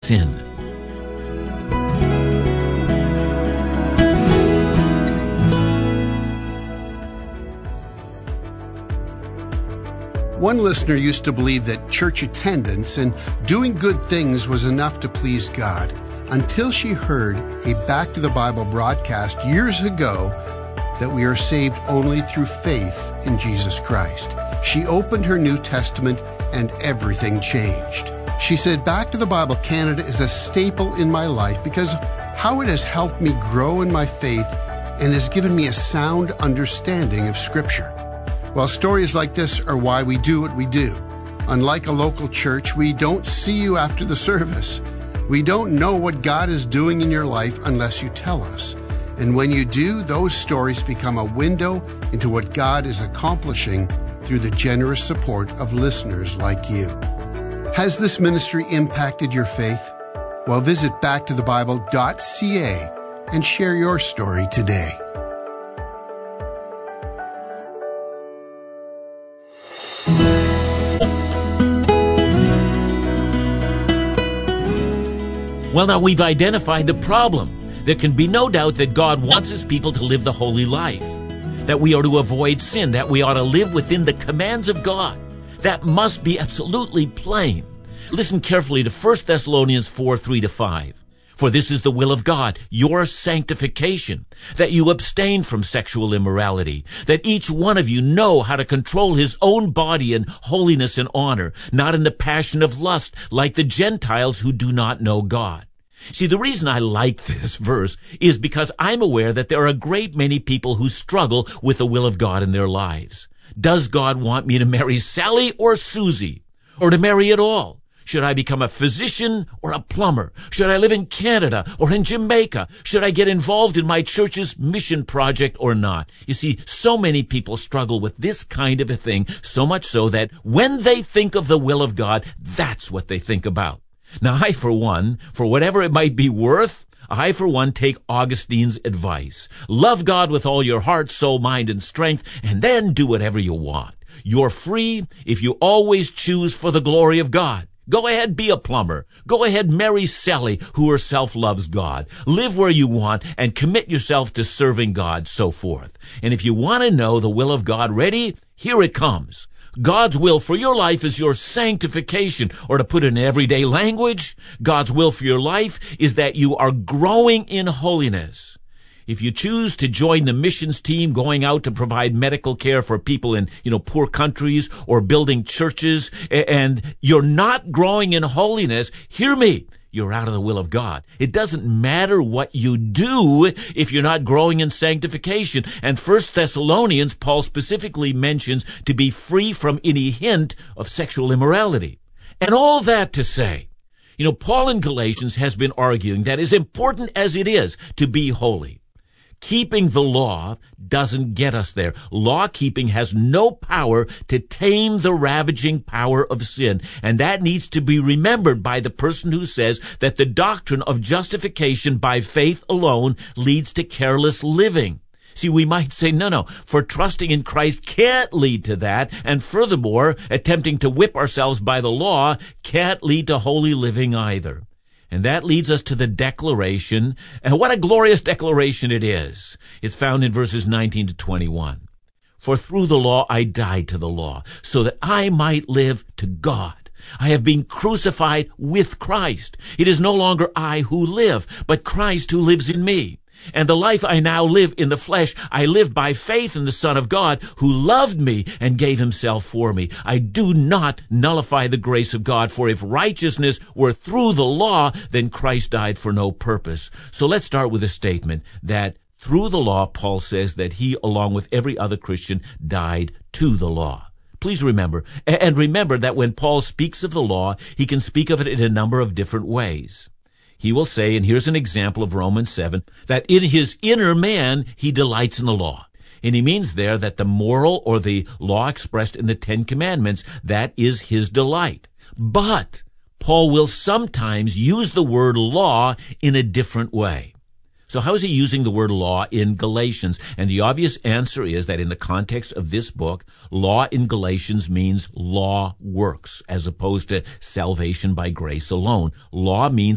sin. One listener used to believe that church attendance and doing good things was enough to please God, until she heard a Back to the Bible broadcast years ago that we are saved only through faith in Jesus Christ. She opened her New Testament and everything changed. She said, Back to the Bible Canada is a staple in my life because of how it has helped me grow in my faith and has given me a sound understanding of Scripture. Well, stories like this are why we do what we do. Unlike a local church, we don't see you after the service. We don't know what God is doing in your life unless you tell us. And when you do, those stories become a window into what God is accomplishing through the generous support of listeners like you. Has this ministry impacted your faith? Well, visit backtothebible.ca and share your story today. Well, now we've identified the problem. There can be no doubt that God wants His people to live the holy life, that we are to avoid sin, that we ought to live within the commands of God. That must be absolutely plain. Listen carefully to 1 Thessalonians 4:3-5. For this is the will of God, your sanctification, that you abstain from sexual immorality, that each one of you know how to control his own body in holiness and honor, not in the passion of lust, like the Gentiles who do not know God. See, the reason I like this verse is because I'm aware that there are a great many people who struggle with the will of God in their lives. Does God want me to marry Sally or Susie, or to marry at all? Should I become a physician or a plumber? Should I live in Canada or in Jamaica? Should I get involved in my church's mission project or not? You see, so many people struggle with this kind of a thing, so much so that when they think of the will of God, that's what they think about. Now, I, for one, for whatever it might be worth, I, for one, take Augustine's advice. Love God with all your heart, soul, mind, and strength, and then do whatever you want. You're free if you always choose for the glory of God. Go ahead, be a plumber. Go ahead, marry Sally, who herself loves God. Live where you want and commit yourself to serving God, so forth. And if you want to know the will of God, ready? Here it comes. God's will for your life is your sanctification, or to put it in everyday language, God's will for your life is that you are growing in holiness. If you choose to join the missions team going out to provide medical care for people in, poor countries or building churches, and you're not growing in holiness, hear me, you're out of the will of God. It doesn't matter what you do if you're not growing in sanctification. And 1 Thessalonians, Paul specifically mentions to be free from any hint of sexual immorality. And all that to say, Paul in Galatians has been arguing that as important as it is to be holy, keeping the law doesn't get us there. Law-keeping has no power to tame the ravaging power of sin. And that needs to be remembered by the person who says that the doctrine of justification by faith alone leads to careless living. See, we might say, no, for trusting in Christ can't lead to that. And furthermore, attempting to whip ourselves by the law can't lead to holy living either. And that leads us to the declaration, and what a glorious declaration it is. It's found in verses 19-21. For through the law I died to the law, so that I might live to God. I have been crucified with Christ. It is no longer I who live, but Christ who lives in me. And the life I now live in the flesh, I live by faith in the Son of God, who loved me and gave himself for me. I do not nullify the grace of God, for if righteousness were through the law, then Christ died for no purpose. So let's start with a statement that through the law, Paul says that he, along with every other Christian, died to the law. Please remember, and remember that when Paul speaks of the law, he can speak of it in a number of different ways. He will say, and here's an example of Romans 7, that in his inner man he delights in the law. And he means there that the moral or the law expressed in the Ten Commandments, that is his delight. But Paul will sometimes use the word law in a different way. So how is he using the word law in Galatians? And the obvious answer is that in the context of this book, law in Galatians means law works, as opposed to salvation by grace alone. Law means